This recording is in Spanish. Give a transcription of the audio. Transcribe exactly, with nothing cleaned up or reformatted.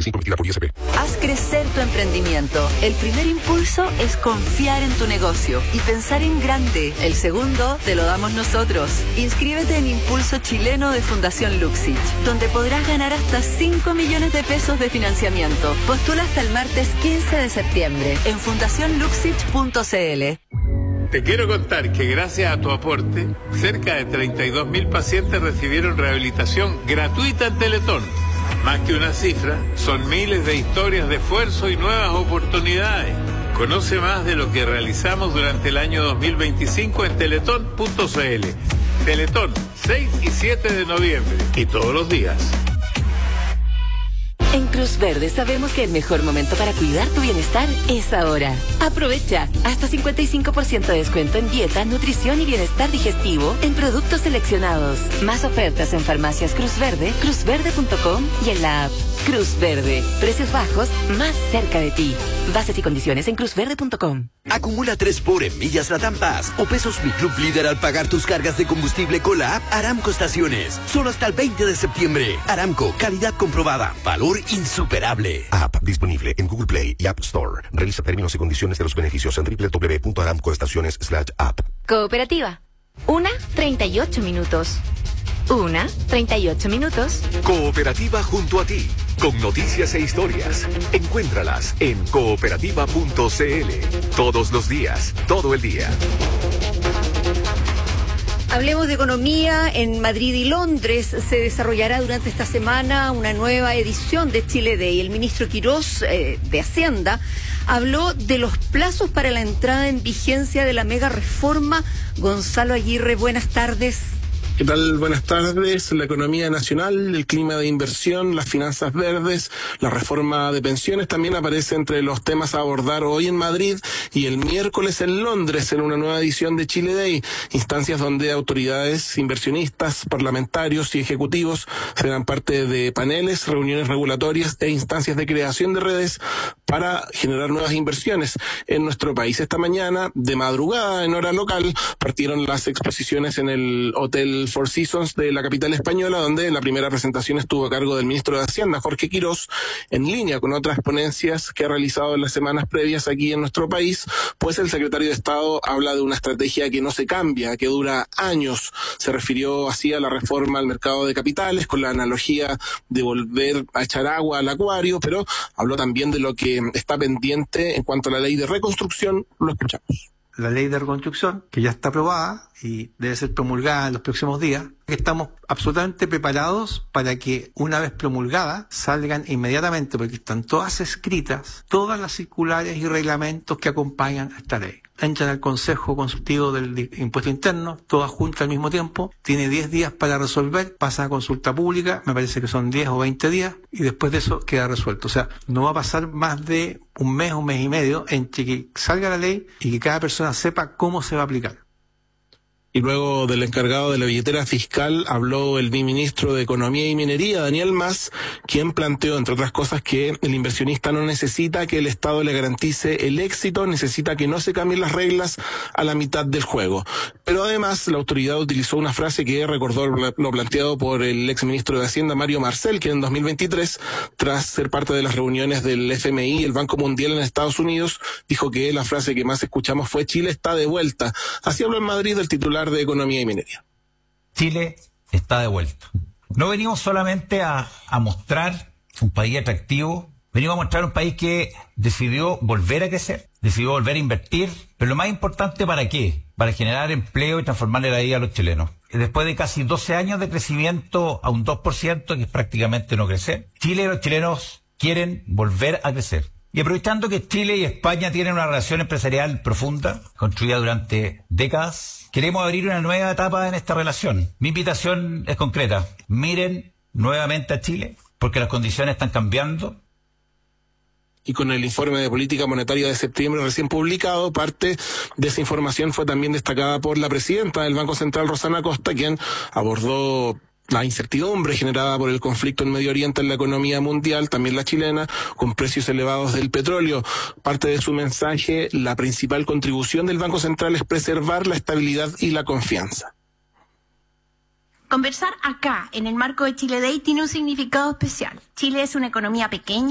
veinticinco, emitida por I S P. Haz crecer tu emprendimiento. El primer impulso es confiar en tu negocio y pensar en grande. El segundo te lo damos nosotros. Inscríbete en Impulso Chileno de Fundación Luxich, donde podrás ganar hasta cinco millones de pesos de financiamiento. Postula hasta el martes quince de septiembre en fundación luxich punto c l. Te quiero contar que gracias a tu aporte, cerca de treinta y dos mil pacientes recibieron rehabilitación gratuita en Teletón. Más que una cifra, son miles de historias de esfuerzo y nuevas oportunidades. Conoce más de lo que realizamos durante el año dos mil veinticinco en teletón punto c l. Teletón, seis y siete de noviembre. Y todos los días. En Cruz Verde sabemos que el mejor momento para cuidar tu bienestar es ahora. Aprovecha hasta cincuenta y cinco por ciento de descuento en dieta, nutrición y bienestar digestivo en productos seleccionados. Más ofertas en farmacias Cruz Verde, cruz verde punto com y en la app. Cruz Verde. Precios bajos más cerca de ti. Bases y condiciones en cruz verde punto com. Acumula tres por en millas Latam Pass o pesos Mi Club Líder al pagar tus cargas de combustible con la app Aramco Estaciones. Solo hasta el veinte de septiembre. Aramco, calidad comprobada. Valor insuperable. App disponible en Google Play y App Store. Revisa términos y condiciones de los beneficios en doble u doble u doble u punto aramcoestaciones slash app. Cooperativa. Una, treinta y ocho minutos. Una, treinta y ocho minutos. Cooperativa junto a ti. Con noticias e historias. Encuéntralas en cooperativa punto c l. Todos los días, todo el día. Hablemos de economía. En Madrid y Londres se desarrollará durante esta semana una nueva edición de Chile Day. El ministro Quirós, eh, de Hacienda, habló de los plazos para la entrada en vigencia de la mega reforma. Gonzalo Aguirre, buenas tardes. ¿Qué tal? Buenas tardes. La economía nacional, el clima de inversión, las finanzas verdes, la reforma de pensiones también aparece entre los temas a abordar hoy en Madrid y el miércoles en Londres en una nueva edición de Chile Day, instancias donde autoridades, inversionistas, parlamentarios y ejecutivos serán parte de paneles, reuniones regulatorias e instancias de creación de redes para generar nuevas inversiones en nuestro país. Esta mañana, de madrugada, en hora local, partieron las exposiciones en el Hotel Four Seasons de la capital española, donde la primera presentación estuvo a cargo del ministro de Hacienda, Jorge Quirós, en línea con otras ponencias que ha realizado en las semanas previas aquí en nuestro país, pues el secretario de Estado habla de una estrategia que no se cambia, que dura años. Se refirió así a la reforma al mercado de capitales, con la analogía de volver a echar agua al acuario, pero habló también de lo que está pendiente en cuanto a la ley de reconstrucción. Lo escuchamos. La ley de reconstrucción, que ya está aprobada y debe ser promulgada en los próximos días, estamos absolutamente preparados para que una vez promulgada salgan inmediatamente, porque están todas escritas, todas las circulares y reglamentos que acompañan a esta ley. Entran al Consejo Consultivo del Impuesto Interno, todas juntas al mismo tiempo, tiene diez días para resolver, pasa a consulta pública, me parece que son diez o veinte días, y después de eso queda resuelto. O sea, no va a pasar más de un mes, un mes y medio, entre que salga la ley y que cada persona sepa cómo se va a aplicar. Y luego del encargado de la billetera fiscal habló el ministro de Economía y Minería, Daniel Mas, quien planteó, entre otras cosas, que el inversionista no necesita que el Estado le garantice el éxito, necesita que no se cambien las reglas a la mitad del juego. Pero además la autoridad utilizó una frase que recordó lo planteado por el exministro de Hacienda, Mario Marcel, que en dos mil veintitrés, tras ser parte de las reuniones del F M I y el Banco Mundial en Estados Unidos, dijo que la frase que más escuchamos fue "Chile está de vuelta". Así habló en Madrid el titular de Economía y Minería. Chile está de vuelta. No venimos solamente a, a mostrar un país atractivo, venimos a mostrar un país que decidió volver a crecer, decidió volver a invertir, pero lo más importante, ¿para qué? Para generar empleo y transformarle la vida a los chilenos. Después de casi doce años de crecimiento a un dos por ciento, que es prácticamente no crecer, Chile y los chilenos quieren volver a crecer. Y aprovechando que Chile y España tienen una relación empresarial profunda, construida durante décadas, queremos abrir una nueva etapa en esta relación. Mi invitación es concreta. Miren nuevamente a Chile, porque las condiciones están cambiando. Y con el informe de política monetaria de septiembre recién publicado, parte de esa información fue también destacada por la presidenta del Banco Central, Rosana Costa, quien abordó la incertidumbre generada por el conflicto en Medio Oriente en la economía mundial, también la chilena, con precios elevados del petróleo. Parte de su mensaje, la principal contribución del Banco Central es preservar la estabilidad y la confianza. Conversar acá, en el marco de Chile Day, tiene un significado especial. Chile es una economía pequeña,